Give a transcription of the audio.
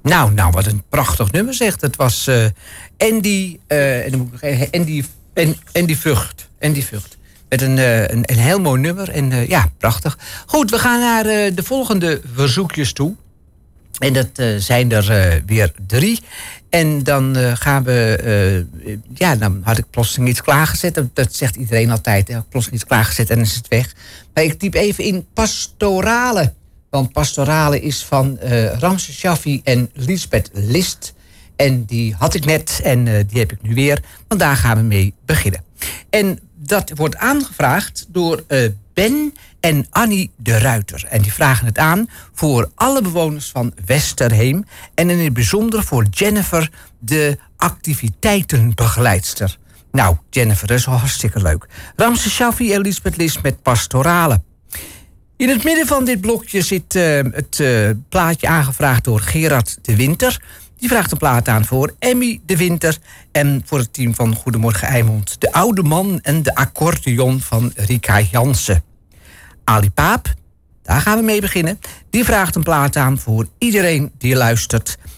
Nou, wat een prachtig nummer zegt. Het was Andy, en dan moet ik nog even, Andy Vught. Andy Vught. Met een heel mooi nummer. En ja, prachtig. Goed, we gaan naar de volgende verzoekjes toe. En dat zijn er weer 3. En dan gaan we... dan had ik plotseling iets klaargezet. Dat zegt iedereen altijd. Hè? Plotseling iets klaargezet en dan is het weg. Maar ik typ even in Pastorale. Want Pastorale is van Ramses Shaffi en Lisbeth List. En die had ik net en die heb ik nu weer. Want daar gaan we mee beginnen. En dat wordt aangevraagd door Ben en Annie de Ruiter. En die vragen het aan voor alle bewoners van Westerheem. En in het bijzonder voor Jennifer, de activiteitenbegeleidster. Nou, Jennifer, dat is al hartstikke leuk. Ramses Shaffi en Lisbeth List met Pastorale. In het midden van dit blokje zit het plaatje aangevraagd door Gerard de Winter. Die vraagt een plaat aan voor Emmy de Winter. En voor het team van Goedemorgen Eimond. De oude man en de accordeon van Rika Jansen. Ali Paap, daar gaan we mee beginnen. Die vraagt een plaat aan voor iedereen die luistert.